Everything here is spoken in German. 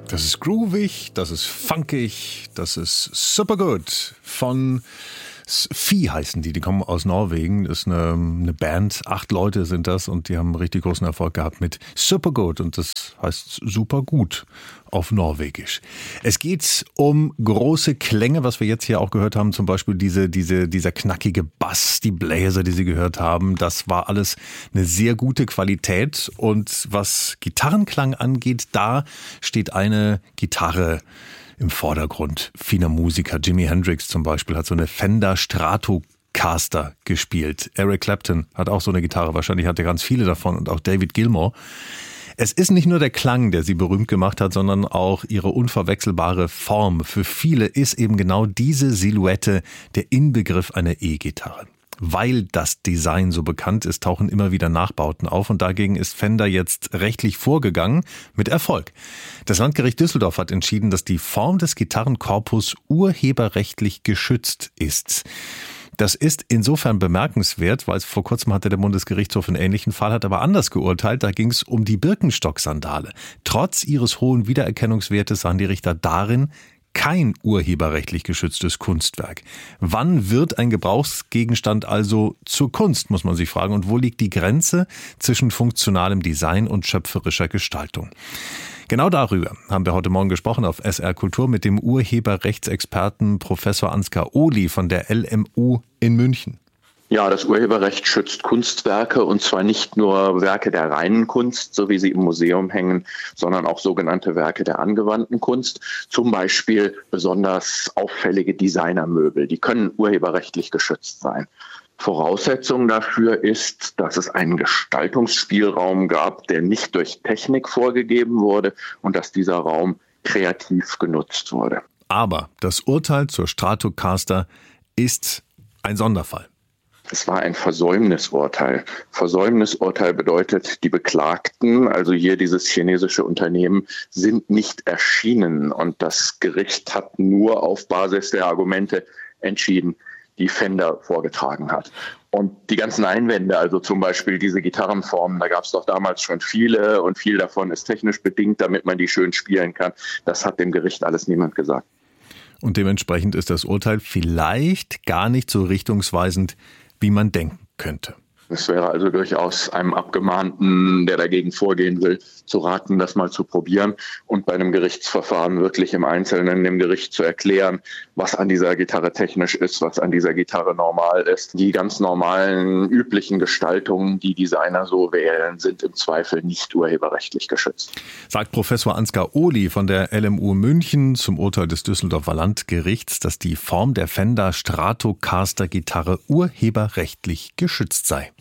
Das ist groovig, das ist funkig, das ist super gut. Von Fie heißen die kommen aus Norwegen. Das ist eine Band, 8 Leute sind das und die haben richtig großen Erfolg gehabt mit Super gut und das heißt super gut auf Norwegisch. Es geht um große Klänge, was wir jetzt hier auch gehört haben, zum Beispiel dieser knackige Bass, die Bläser, die Sie gehört haben, das war alles eine sehr gute Qualität und was Gitarrenklang angeht, da steht eine Gitarre im Vordergrund vieler Musiker. Jimi Hendrix zum Beispiel hat so eine Fender Stratocaster gespielt. Eric Clapton hat auch so eine Gitarre. Wahrscheinlich hat er ganz viele davon und auch David Gilmour. Es ist nicht nur der Klang, der sie berühmt gemacht hat, sondern auch ihre unverwechselbare Form. Für viele ist eben genau diese Silhouette der Inbegriff einer E-Gitarre. Weil das Design so bekannt ist, tauchen immer wieder Nachbauten auf und dagegen ist Fender jetzt rechtlich vorgegangen mit Erfolg. Das Landgericht Düsseldorf hat entschieden, dass die Form des Gitarrenkorpus urheberrechtlich geschützt ist. Das ist insofern bemerkenswert, weil vor kurzem hatte der Bundesgerichtshof einen ähnlichen Fall, hat aber anders geurteilt. Da ging es um die Birkenstock-Sandale. Trotz ihres hohen Wiedererkennungswertes sahen die Richter darin kein urheberrechtlich geschütztes Kunstwerk. Wann wird ein Gebrauchsgegenstand also zur Kunst, muss man sich fragen. Und wo liegt die Grenze zwischen funktionalem Design und schöpferischer Gestaltung? Genau darüber haben wir heute Morgen gesprochen auf SR Kultur mit dem Urheberrechtsexperten Professor Ansgar Ohly von der LMU in München. Ja, das Urheberrecht schützt Kunstwerke und zwar nicht nur Werke der reinen Kunst, so wie sie im Museum hängen, sondern auch sogenannte Werke der angewandten Kunst. Zum Beispiel besonders auffällige Designermöbel, die können urheberrechtlich geschützt sein. Voraussetzung dafür ist, dass es einen Gestaltungsspielraum gab, der nicht durch Technik vorgegeben wurde und dass dieser Raum kreativ genutzt wurde. Aber das Urteil zur Stratocaster ist ein Sonderfall. Es war ein Versäumnisurteil. Versäumnisurteil bedeutet, die Beklagten, also hier dieses chinesische Unternehmen, sind nicht erschienen. Und das Gericht hat nur auf Basis der Argumente entschieden, die Fender vorgetragen hat. Und die ganzen Einwände, also zum Beispiel diese Gitarrenformen, da gab es doch damals schon viele und viel davon ist technisch bedingt, damit man die schön spielen kann. Das hat dem Gericht alles niemand gesagt. Und dementsprechend ist das Urteil vielleicht gar nicht so richtungsweisend, wie man denken könnte. Es wäre also durchaus einem Abgemahnten, der dagegen vorgehen will, zu raten, das mal zu probieren und bei einem Gerichtsverfahren wirklich im Einzelnen dem Gericht zu erklären, was an dieser Gitarre technisch ist, was an dieser Gitarre normal ist. Die ganz normalen, üblichen Gestaltungen, die Designer so wählen, sind im Zweifel nicht urheberrechtlich geschützt. Sagt Professor Ansgar Ohly von der LMU München zum Urteil des Düsseldorfer Landgerichts, dass die Form der Fender Stratocaster Gitarre urheberrechtlich geschützt sei.